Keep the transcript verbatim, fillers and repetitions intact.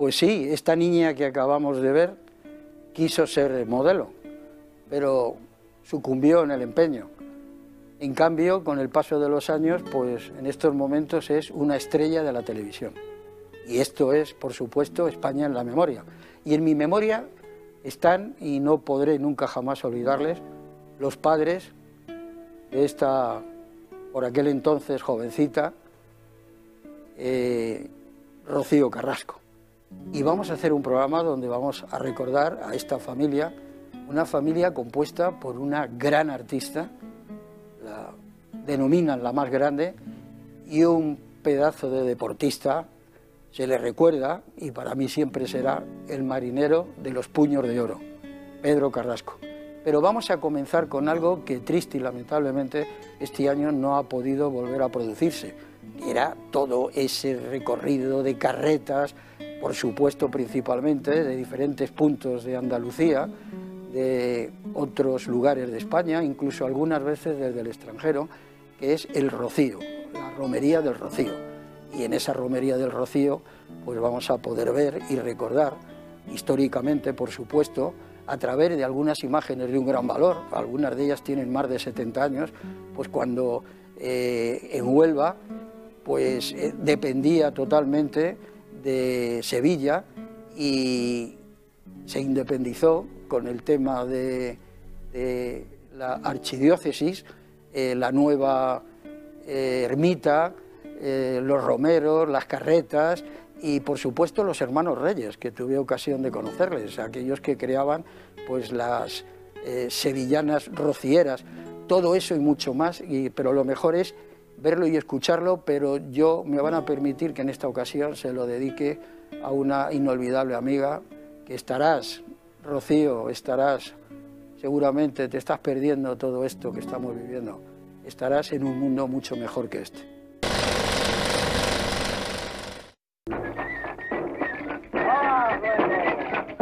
Pues sí, esta niña que acabamos de ver quiso ser modelo, pero sucumbió en el empeño. En cambio, con el paso de los años, pues en estos momentos es una estrella de la televisión. Y esto es, por supuesto, España en la memoria. Y en mi memoria están, y no podré nunca jamás olvidarles, los padres de esta, por aquel entonces, jovencita, eh, Rocío Carrasco. Y vamos a hacer un programa donde vamos a recordar a esta familia, una familia compuesta por una gran artista, la denominan la más grande, y un pedazo de deportista. Se le recuerda, y para mí siempre será, el marinero de los puños de oro, Pedro Carrasco. Pero vamos a comenzar con algo que triste y lamentablemente este año no ha podido volver a producirse. Era todo ese recorrido de carretas, por supuesto principalmente de diferentes puntos de Andalucía, de otros lugares de España, incluso algunas veces desde el extranjero, que es el Rocío, la romería del Rocío. Y en esa romería del Rocío pues vamos a poder ver y recordar históricamente, por supuesto, a través de algunas imágenes de un gran valor, algunas de ellas tienen más de setenta años, pues cuando eh, en Huelva pues eh, dependía totalmente de Sevilla y se independizó con el tema de, de la archidiócesis, eh, la nueva eh, ermita, eh, los romeros, las carretas y por supuesto los hermanos Reyes, que tuve ocasión de conocerles, aquellos que creaban pues las eh, sevillanas rocieras, todo eso y mucho más, y, pero lo mejor es verlo y escucharlo, pero yo me van a permitir que en esta ocasión se lo dedique a una inolvidable amiga, que estarás, Rocío, estarás, seguramente te estás perdiendo todo esto que estamos viviendo, estarás en un mundo mucho mejor que este.